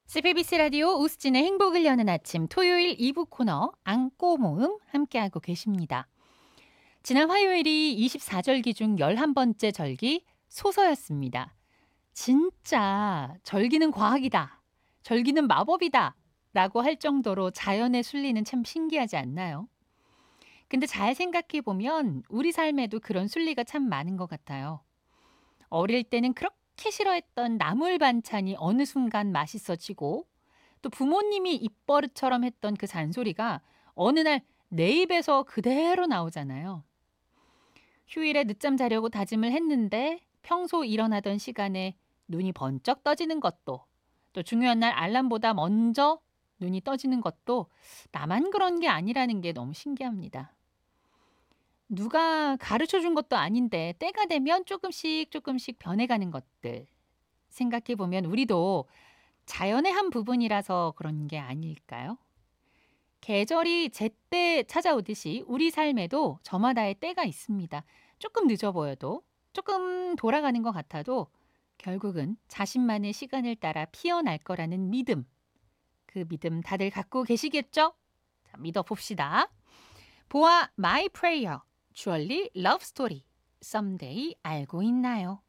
CBBC 라디오 우스진의 행복을 여는 아침 토요일 2부 코너 안고 모음 함께하고 계십니다. 지난 화요일이 24절기 중 11번째 절기 소서였습니다. 진짜 절기는 과학이다. 절기는 마법이다. 라고 할 정도로 자연의 순리는 참 신기하지 않나요? 근데 잘 생각해 보면 우리 삶에도 그런 순리가 참 많은 것 같아요. 어릴 때는 그렇게 싫어했던 나물 반찬이 어느 순간 맛있어지고 또 부모님이 입버릇처럼 했던 그 잔소리가 어느 날 내 입에서 그대로 나오잖아요. 휴일에 늦잠 자려고 다짐을 했는데 평소 일어나던 시간에 눈이 번쩍 떠지는 것도 또 중요한 날 알람보다 먼저 눈이 떠지는 것도 나만 그런 게 아니라는 게 너무 신기합니다. 누가 가르쳐 준 것도 아닌데 때가 되면 조금씩 조금씩 변해가는 것들 생각해 보면 우리도 자연의 한 부분이라서 그런 게 아닐까요? 계절이 제때 찾아오듯이 우리 삶에도 저마다의 때가 있습니다. 조금 늦어 보여도 조금 돌아가는 것 같아도 결국은 자신만의 시간을 따라 피어날 거라는 믿음. 그 믿음 다들 갖고 계시겠죠? 자, 믿어봅시다. 보아 마이 프레이어 주얼리 러브 스토리 썸데이 알고 있나요?